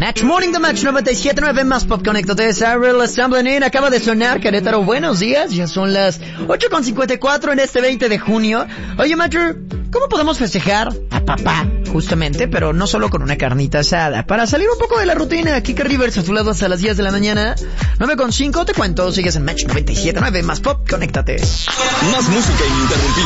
Match Morning, The Match 97.9 más Pop. Conéctate, Cyril Assembly. Acaba de sonar Querétaro. Buenos días, ya son las 8:54 en este 20 de junio. Oye, Matcher, ¿cómo podemos festejar a papá, justamente, pero no solo con una carnita asada? Para salir un poco de la rutina, Kika Rivers a tu lado hasta las 10 de la mañana. 9:05, te cuento, sigues en Match 97.9 más Pop. Conéctate. Más música ininterrumpida.